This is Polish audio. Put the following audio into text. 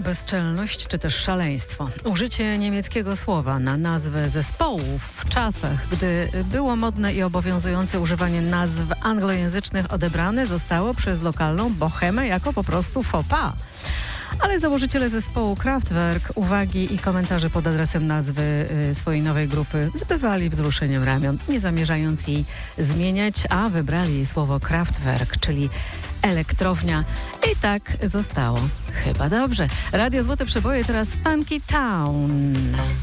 bezczelność czy też szaleństwo. Użycie niemieckiego słowa na nazwę zespołów w czasach, gdy było modne i obowiązujące używanie nazw anglojęzycznych, odebrane zostało przez lokalną bohemę jako po prostu faux pas. Ale założyciele zespołu Kraftwerk uwagi i komentarze pod adresem nazwy swojej nowej grupy zbywali wzruszeniem ramion, nie zamierzając jej zmieniać, a wybrali jej słowo Kraftwerk, czyli elektrownia. I tak zostało. Chyba dobrze. Radio Złote Przeboje, teraz Funky Town.